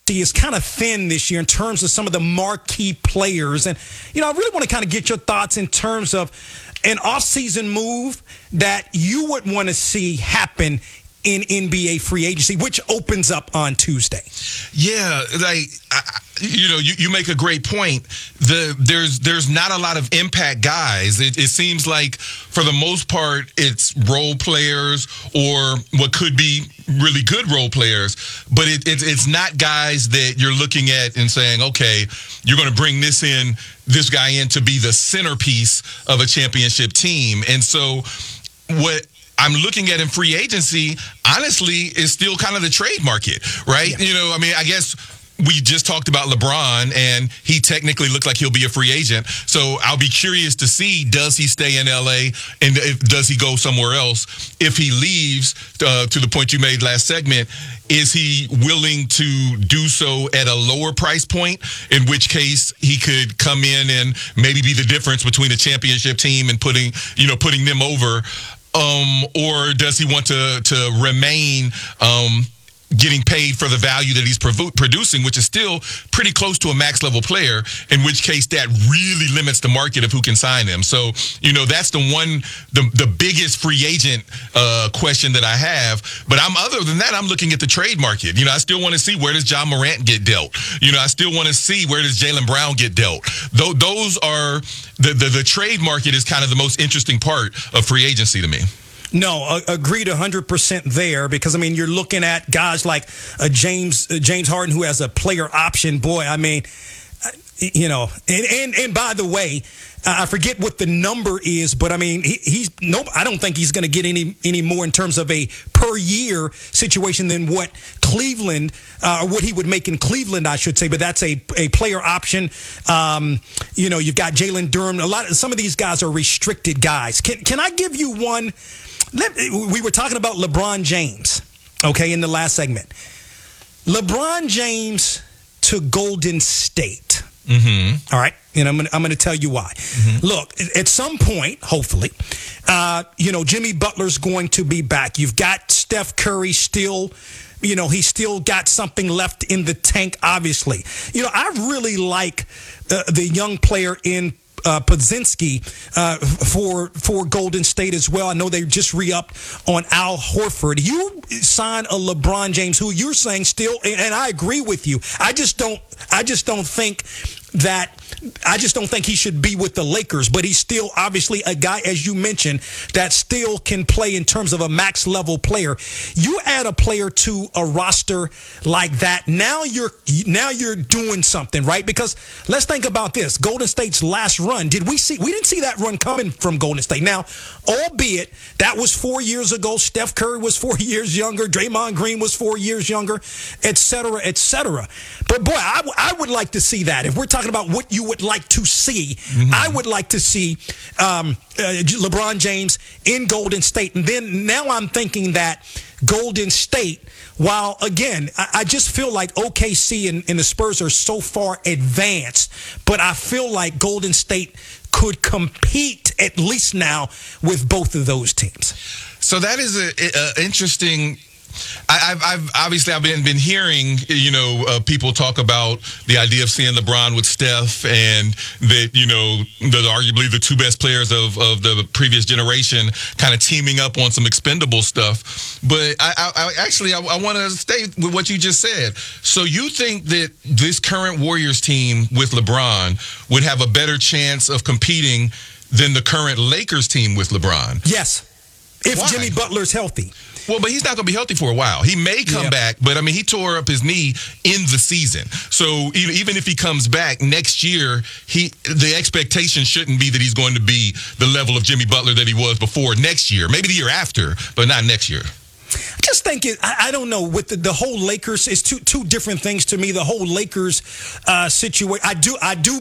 is kind of thin this year in terms of some of the marquee players. And, I really want to kind of get your thoughts in terms of an offseason move that you would want to see happen in NBA free agency, which opens up on Tuesday. Yeah, you make a great point. There's not a lot of impact guys. It seems like for the most part it's role players or what could be really good role players, but it's not guys that you're looking at and saying, okay, you're going to bring this guy in to be the centerpiece of a championship team. And so what I'm looking at in free agency, honestly, is still kind of the trade market, right? Yeah. I guess we just talked about LeBron, and he technically looks like he'll be a free agent. So I'll be curious to see, does he stay in L.A., and does he go somewhere else? If he leaves, to the point you made last segment, is he willing to do so at a lower price point, in which case he could come in and maybe be the difference between a championship team and putting them over? Or does he want to remain getting paid for the value that he's producing, which is still pretty close to a max level player, in which case that really limits the market of who can sign him. So, that's the biggest free agent question that I have. But other than that, I'm looking at the trade market. I still want to see, where does Ja Morant get dealt? I still want to see, where does Jaylen Brown get dealt? Those are the trade market is kind of the most interesting part of free agency to me. No, agreed 100% there, because, you're looking at guys like James Harden, who has a player option. Boy, and by the way, I forget what the number is, but I don't think he's going to get any more in terms of a per year situation than what Cleveland, or what he would make in Cleveland, I should say. But that's a player option. You've got Jalen Durham. Some of these guys are restricted guys. Can I give you one? We were talking about LeBron James, okay, in the last segment. LeBron James to Golden State. Mm-hmm. All right, and I'm going to tell you why. Mm-hmm. Look, at some point, hopefully, Jimmy Butler's going to be back. You've got Steph Curry still. He's still got something left in the tank, obviously. I really like the young player in Podziemski for Golden State as well. I know they just re-upped on Al Horford. You sign a LeBron James, who you're saying still, and I agree with you. I just don't think he should be with the Lakers, but he's still obviously a guy, as you mentioned, that still can play in terms of a max level player. You add a player to a roster like that, now you're doing something, right? Because let's think about this. Golden State's last run, we didn't see that run coming from Golden State. Now, albeit that was 4 years ago, Steph Curry was 4 years younger, Draymond Green was 4 years younger, et cetera, et cetera. But boy, I would like to see that. If we're talking about what you would like to see, mm-hmm. I would like to see LeBron James in Golden State. And then now I'm thinking that Golden State, while again, I just feel like OKC and the Spurs are so far advanced, but I feel like Golden State could compete at least now with both of those teams. So that is an interesting. I've been hearing, people talk about the idea of seeing LeBron with Steph, and that, arguably the two best players of the previous generation kind of teaming up on some expendable stuff. But I want to stay with what you just said. So you think that this current Warriors team with LeBron would have a better chance of competing than the current Lakers team with LeBron? Yes. If Why? Jimmy Butler's healthy. Well, but he's not going to be healthy for a while. He may come back, but he tore up his knee in the season. So even if he comes back next year, the expectation shouldn't be that he's going to be the level of Jimmy Butler that he was before next year. Maybe the year after, but not next year. I just think I don't know, with the whole Lakers, it's two different things to me. The whole Lakers situation, I do